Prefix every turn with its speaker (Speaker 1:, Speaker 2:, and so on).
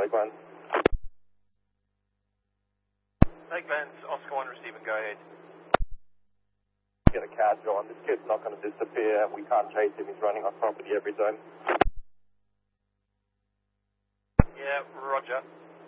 Speaker 1: Glenn.
Speaker 2: Hey Glenn, Oscar 1 receiving, go ahead.
Speaker 1: Get a car, John. This kid's not going to disappear. We can't chase him. He's running off property every time.
Speaker 2: Yeah, roger.